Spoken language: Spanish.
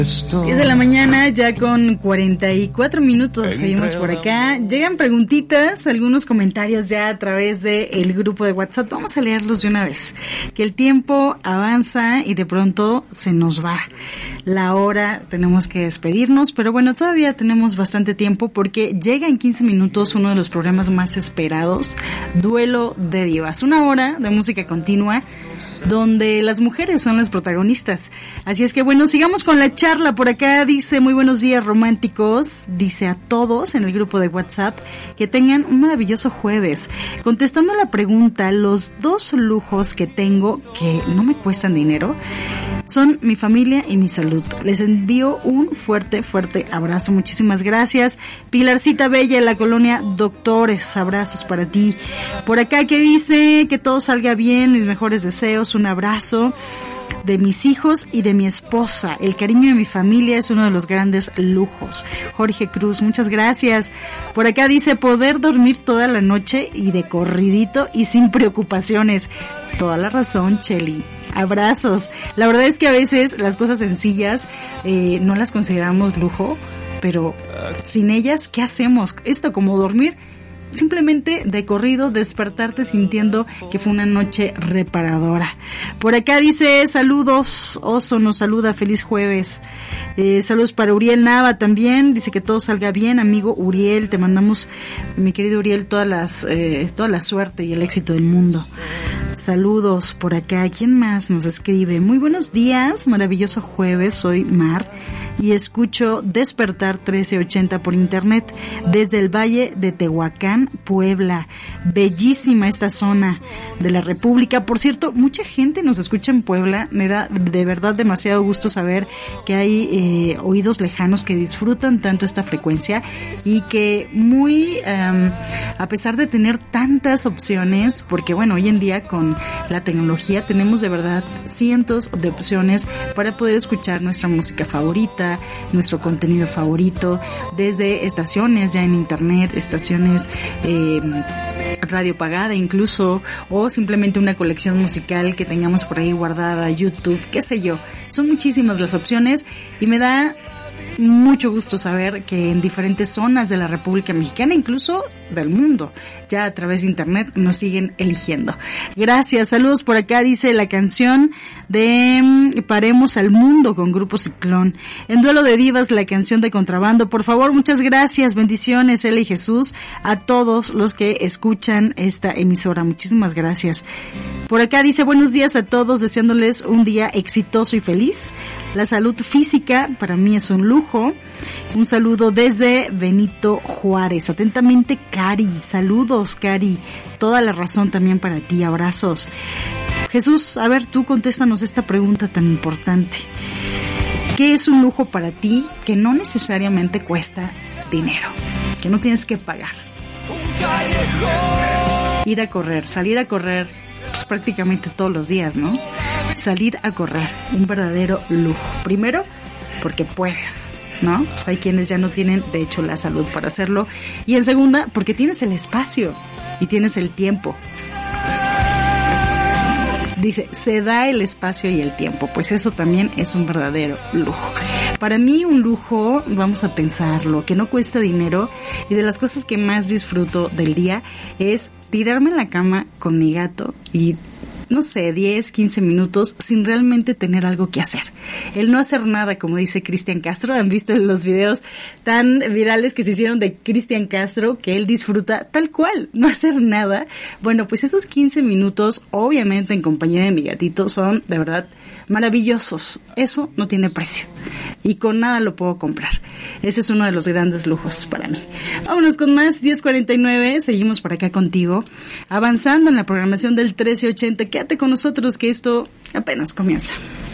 10 de la mañana, ya con 44 minutos, seguimos por acá. Llegan preguntitas, algunos comentarios ya a través del grupo de WhatsApp. Vamos a leerlos de una vez. Que el tiempo avanza y de pronto se nos va la hora, tenemos que despedirnos, pero bueno, todavía tenemos bastante tiempo porque llega en 15 minutos uno de los programas más esperados, Duelo de Divas. Una hora de música continua donde las mujeres son las protagonistas. Así es que bueno, sigamos con la charla. Por acá dice, muy buenos días románticos, dice a todos en el grupo de WhatsApp que tengan un maravilloso jueves. Contestando la pregunta, los dos lujos que tengo que no me cuestan dinero son mi familia y mi salud. Les envío un fuerte abrazo. Muchísimas gracias. Pilarcita Bella de la colonia Doctores, abrazos para ti. Por acá que dice que todo salga bien, mis mejores deseos, un abrazo de mis hijos y de mi esposa. El cariño de mi familia es uno de los grandes lujos. Jorge Cruz, muchas gracias. Por acá dice poder dormir toda la noche y de corridito y sin preocupaciones. Toda la razón, Cheli. Abrazos. La verdad es que a veces las cosas sencillas no las consideramos lujo, pero sin ellas, ¿qué hacemos? Esto como dormir, simplemente de corrido, despertarte sintiendo que fue una noche reparadora. Por acá dice, saludos, Oso nos saluda, feliz jueves. Saludos para Uriel Nava también, dice que todo salga bien, amigo Uriel, te mandamos, mi querido Uriel, toda la suerte y el éxito del mundo. Saludos por acá. ¿Quién más nos escribe? Muy buenos días, maravilloso jueves, soy Mar y escucho Despertar 1380 por internet desde el Valle de Tehuacán, Puebla. Bellísima esta zona de la República. Por cierto, mucha gente nos escucha en Puebla. Me da de verdad demasiado gusto saber que hay oídos lejanos que disfrutan tanto esta frecuencia y que muy, a pesar de tener tantas opciones, porque bueno, hoy en día con la tecnología tenemos de verdad cientos de opciones para poder escuchar nuestra música favorita, nuestro contenido favorito, desde estaciones ya en internet, estaciones radio pagada incluso, o simplemente una colección musical que tengamos por ahí guardada, YouTube, qué sé yo. Son muchísimas las opciones y me da mucho gusto saber que en diferentes zonas de la República Mexicana, incluso del mundo, ya a través de internet nos siguen eligiendo. Gracias, saludos por acá, dice la canción de Paremos al Mundo con Grupo Ciclón. En Duelo de Divas, la canción de Contrabando. Por favor, muchas gracias, bendiciones, Eli y Jesús, a todos los que escuchan esta emisora. Muchísimas gracias. Por acá dice, buenos días a todos, deseándoles un día exitoso y feliz. La salud física para mí es un lujo. Un saludo desde Benito Juárez. Atentamente, Cari. Saludos, Cari. Toda la razón también para ti. Abrazos. Jesús, a ver, tú contéstanos esta pregunta tan importante. ¿Qué es un lujo para ti que no necesariamente cuesta dinero? Que no tienes que pagar. Ir a correr, salir a correr, pues prácticamente todos los días, ¿no? Salir a correr, un verdadero lujo. Primero, porque puedes, ¿no? Pues hay quienes ya no tienen, de hecho, la salud para hacerlo. Y en segunda, porque tienes el espacio y tienes el tiempo. Dice, se da el espacio y el tiempo, pues eso también es un verdadero lujo. Para mí un lujo, vamos a pensarlo, que no cuesta dinero y de las cosas que más disfruto del día es tirarme en la cama con mi gato y no sé, 10, 15 minutos sin realmente tener algo que hacer. El no hacer nada, como dice Cristian Castro. Han visto los videos tan virales que se hicieron de Cristian Castro, que él disfruta tal cual, no hacer nada. Bueno, pues esos 15 minutos, obviamente en compañía de mi gatito, son de verdad maravillosos. Eso no tiene precio. Y con nada lo puedo comprar. Ese es uno de los grandes lujos para mí. Vámonos con más, 10:49. Seguimos por acá contigo, avanzando en la programación del 1380. Quédate con nosotros que esto apenas comienza.